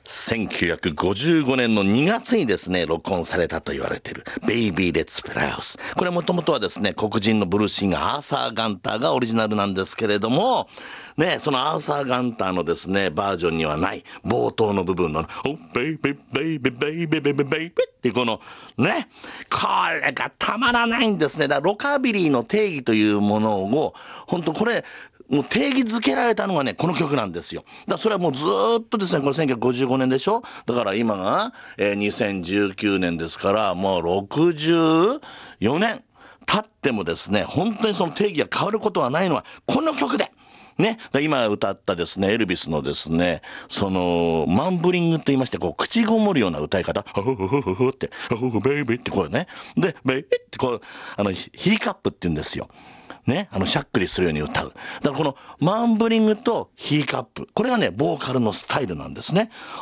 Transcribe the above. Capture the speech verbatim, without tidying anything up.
せんきゅうひゃくごじゅうごねんのにがつにですね、録音されたと言われているベイビーレッツプレイハウス。これはもともとはですね、黒人のブルースシンガーアーサー・ガンターがオリジナルなんですけれども、ね、そのアーサー・ガンターのですね、バージョンにはない冒頭の部分の、おベイビーベイビーベイビーベイビーベイビーってこのね、これがたまらないんですね。だからロカビリーの定義というものを、本当これ、もう定義づけられたのがね、この曲なんですよ。だからそれはもうずーっとですね、これせんきゅうひゃくごじゅうごねんでしょ。だから今が、えー、にせんじゅうきゅうねんですから、もうろくじゅうよねん経ってもですね、本当にその定義が変わることはないのは、この曲で。ね。今歌ったですね、エルビスのですね、その、マンブリングと言いまして、こう、口ごもるような歌い方、ほほほほほって、ほほベイビーってこうね。で、ベイビーってこう、あの、ヒーカップって言うんですよ。ね。あの、しゃっくりするように歌う。だからこの、マンブリングとヒーカップ。これがね、ボーカルのスタイルなんですね。